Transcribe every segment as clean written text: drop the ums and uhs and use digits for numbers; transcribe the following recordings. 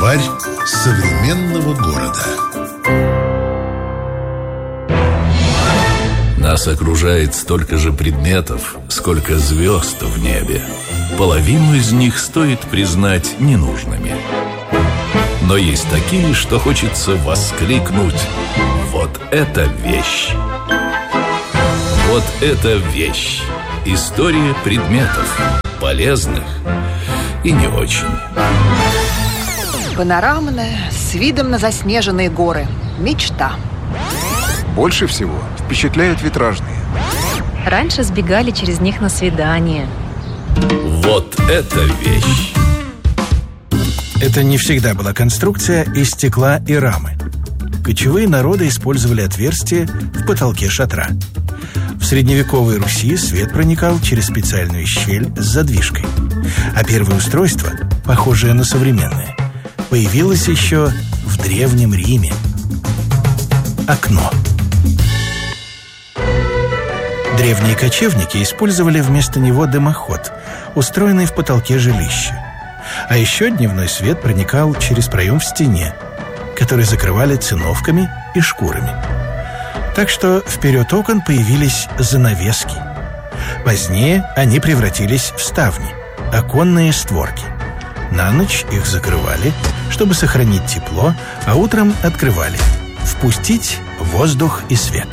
Словарь современного города. Нас окружает столько же предметов, сколько звезд в небе. Половину из них стоит признать ненужными. Но есть такие, что хочется воскликнуть: вот это вещь! Вот это вещь! История предметов, полезных и не очень. Панорамная, с видом на заснеженные горы. Мечта. Больше всего впечатляют витражные. Раньше сбегали через них на свидание. Вот это вещь! Это не всегда была конструкция из стекла и рамы. Кочевые народы использовали отверстия в потолке шатра. В средневековой Руси свет проникал через специальную щель с задвижкой. А первое устройство, похожее на современное, появилось еще в Древнем Риме. Окно. Древние кочевники использовали вместо него дымоход, устроенный в потолке жилища. А еще дневной свет проникал через проем в стене, который закрывали циновками и шкурами. Так что вперед окон появились занавески. Позднее они превратились в ставни, оконные створки. На ночь их закрывали, чтобы сохранить тепло, а утром открывали, впустить воздух и свет.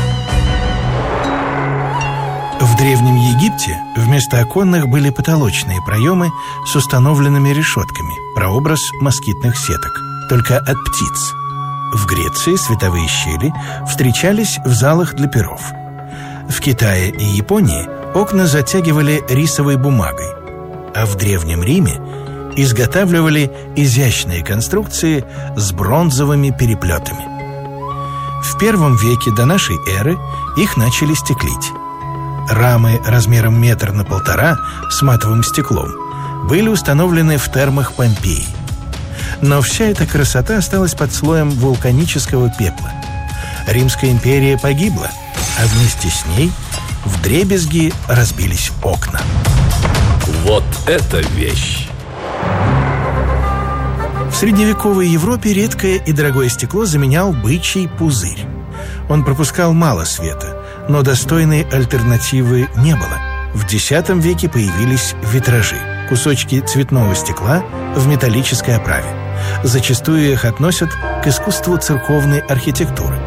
В Древнем Египте вместо оконных были потолочные проемы с установленными решетками, прообраз москитных сеток, только от птиц. В Греции световые щели встречались в залах для перов. В Китае и Японии окна затягивали рисовой бумагой, а в Древнем Риме изготавливали изящные конструкции с бронзовыми переплетами. В первом веке до нашей эры их начали стеклить. Рамы размером 1,5 метра с матовым стеклом были установлены в термах Помпеи. Но вся эта красота осталась под слоем вулканического пепла. Римская империя погибла, а вместе с ней вдребезги разбились окна. Вот это вещь! В средневековой Европе редкое и дорогое стекло заменял бычий пузырь. Он пропускал мало света, но достойной альтернативы не было. В X веке появились витражи, кусочки цветного стекла в металлической оправе. Зачастую их относят к искусству церковной архитектуры.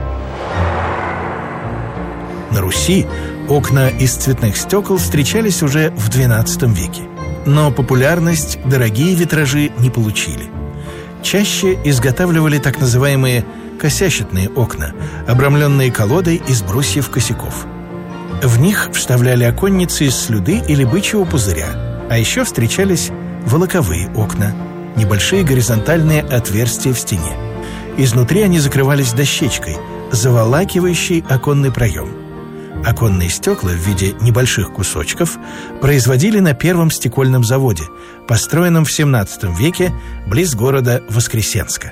На Руси окна из цветных стекол встречались уже в XII веке. Но популярность дорогие витражи не получили. Чаще изготавливали так называемые косящатные окна, обрамленные колодой из брусьев косяков. В них вставляли оконницы из слюды или бычьего пузыря, а еще встречались волоковые окна, небольшие горизонтальные отверстия в стене. Изнутри они закрывались дощечкой, заволакивающей оконный проем. Оконные стекла в виде небольших кусочков производили на первом стекольном заводе, построенном в XVII веке близ города Воскресенска.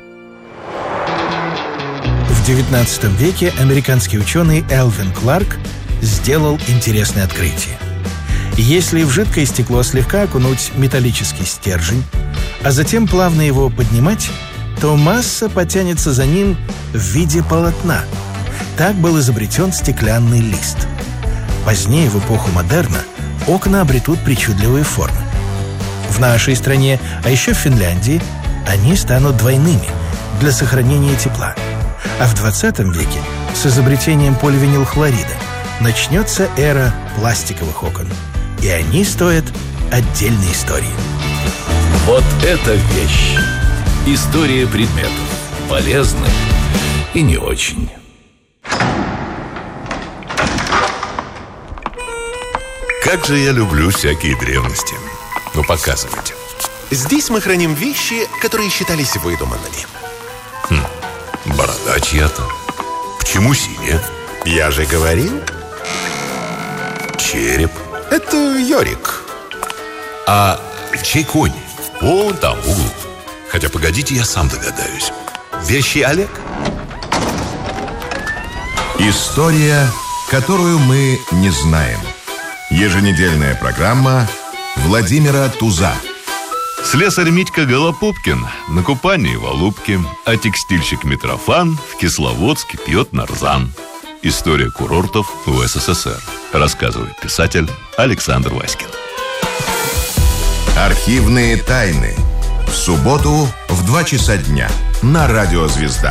В XIX веке американский ученый Элвин Кларк сделал интересное открытие. Если в жидкое стекло слегка окунуть металлический стержень, а затем плавно его поднимать, то масса потянется за ним в виде полотна. Так был изобретен стеклянный лист. Позднее, в эпоху модерна, окна обретут причудливые формы. В нашей стране, а еще в Финляндии, они станут двойными для сохранения тепла. А в 20 веке с изобретением поливинилхлорида начнется эра пластиковых окон. И они стоят отдельной истории. Вот это вещь! История предметов, полезных и не очень. Как же я люблю всякие древности. Ну, показывайте. Здесь мы храним вещи, которые считались выдуманными. Борода чья-то. Почему синяя? Я же говорил. Череп. Это Йорик. А чей конь? Вон там, в углу. Хотя, погодите, я сам догадаюсь. Вещи Олег? История, которую мы не знаем. Еженедельная программа Владимира Туза. Слесарь Митька Голопупкин на купании в Алупке, а текстильщик Митрофан в Кисловодске пьет нарзан. История курортов в СССР. Рассказывает писатель Александр Васькин. Архивные тайны. В субботу в 2 часа дня на Радио Звезда.